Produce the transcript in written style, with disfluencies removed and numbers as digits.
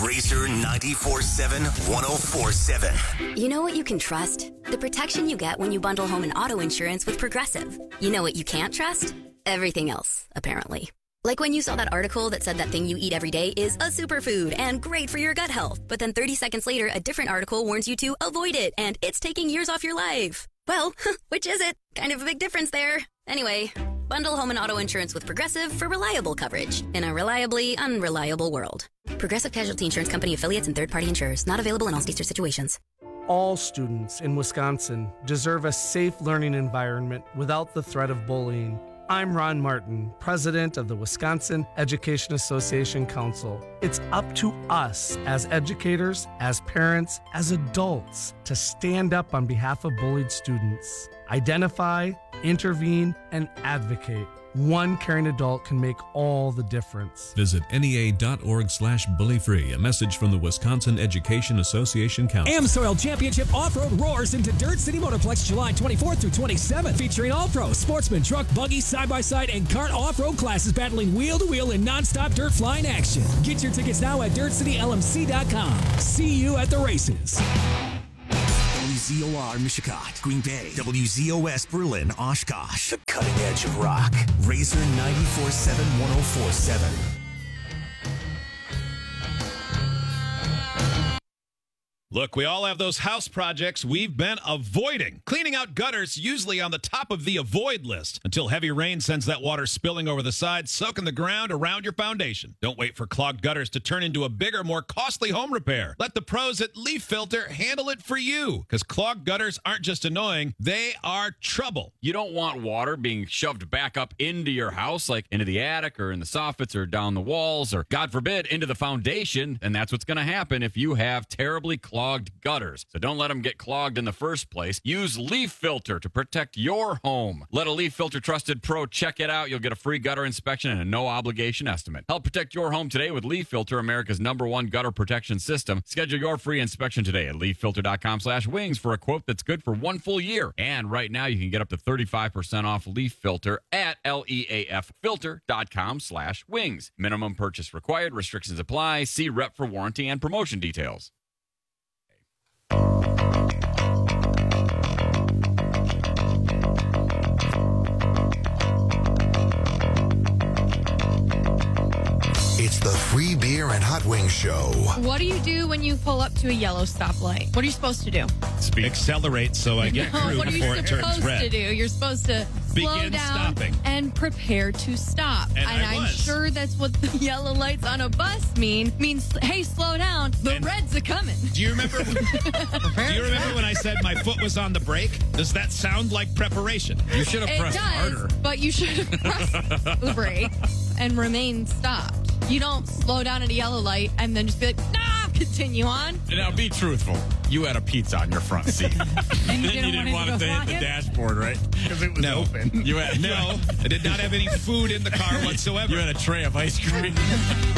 Racer 94.7 104.7. You know what you can trust? The protection you get when you bundle home and auto insurance with Progressive. You know what you can't trust? Everything else, apparently. Like when you saw that article that said that thing you eat every day is a superfood and great for your gut health. But then 30 seconds later, a different article warns you to avoid it and it's taking years off your life. Well, which is it? Kind of a big difference there. Anyway, bundle home and auto insurance with Progressive for reliable coverage in a reliably unreliable world. Progressive Casualty Insurance Company affiliates and third-party insurers. Not available in all states or situations. All students in Wisconsin deserve a safe learning environment without the threat of bullying. I'm Ron Martin, president of the Wisconsin Education Association Council. It's up to us as educators, as parents, as adults to stand up on behalf of bullied students. Identify, intervene, and advocate. One caring adult can make all the difference. Visit NEA.org/bullyfree. A message from the Wisconsin Education Association Council. AmSoil Championship Off-Road roars into Dirt City Motorplex July 24th through 27th, featuring all-pro sportsman, truck, buggy, side-by-side, and kart off-road classes battling wheel-to-wheel in non-stop dirt flying action. Get your tickets now at DirtCityLMC.com. See you at the races. WZOR Mishicot, Green Bay. WZOS Berlin, Oshkosh. The cutting edge of rock. Razor 94.7 104.7. Look, we all have those house projects we've been avoiding. Cleaning out gutters usually on the top of the avoid list until heavy rain sends that water spilling over the sides, soaking the ground around your foundation. Don't wait for clogged gutters to turn into a bigger, more costly home repair. Let the pros at Leaf Filter handle it for you, because clogged gutters aren't just annoying, they are trouble. You don't want water being shoved back up into your house, like into the attic or in the soffits or down the walls or, God forbid, into the foundation. And that's what's going to happen if you have terribly clogged gutters. So don't let them get clogged in the first place. Use Leaf Filter to protect your home. Let a Leaf Filter trusted pro check it out. You'll get a free gutter inspection and a no obligation estimate. Help protect your home today with Leaf Filter, America's #1 gutter protection system. Schedule your free inspection today at leaffilter.com/wings for a quote that's good for 1 full year. And right now you can get up to 35% off Leaf Filter at leaffilter.com/wings. Minimum purchase required. Restrictions apply. See rep for warranty and promotion details. It's the Free Beer and Hot Wings Show. What do you do when you pull up to a yellow stoplight? What are you supposed to do? Accelerate so I get through what are before you it turns supposed red. to do? You're supposed to slow Begin down stopping. and prepare to stop. And I'm was. sure that's what the yellow lights on a bus means, hey, slow down. The reds are coming. Do you remember? Do you remember when I said my foot was on the brake? Does that sound like preparation? You should have It pressed does, harder. but you should have pressed the brake and remained stopped. You don't slow down at a yellow light and then just be like, nah, continue on. Now, be truthful. You had a pizza on your front seat. And you didn't want it to hit the dashboard, right? Because it was open. No, I did not have any food in the car whatsoever. You had a tray of ice cream.